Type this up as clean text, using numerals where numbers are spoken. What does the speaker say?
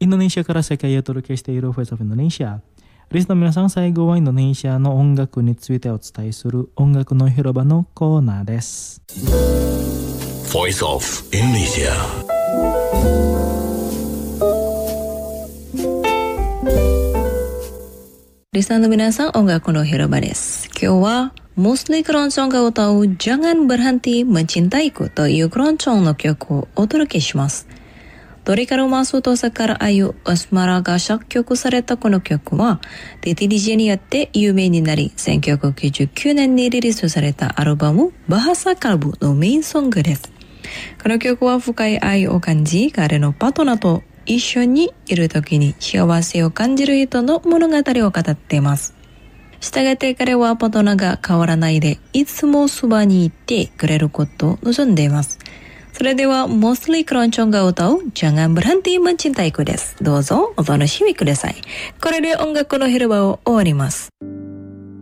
インドネシアから世界へお届けしている Voice of Indonesia。リスナーの皆さん、最後はインドネシアの音楽についてお伝えする音楽の広場のコーナーです。 Voice of Indonesia。 リスナーの皆さん、音楽の広場です。今日はMostly Keroncongが歌う Jangan Berhenti Mencintaiku というクロンチョンの曲をお届けします。ドリカルマスとサカラアユ・アスマラが作曲されたこの曲は、DTDJ によって有名になり、1999年にリリースされたアルバム、バハサカルブのメインソングです。この曲は深い愛を感じ、彼のパートナーと一緒にいる時に幸せを感じる人の物語を語っています。したがって彼はパートナーが変わらないで、いつもそばにいてくれることを望んでいます。それでは、Mostly Keroncongが歌う Jangan Berhenti Mencintaiku です。どうぞお楽しみください。これで音楽の広場を終わります。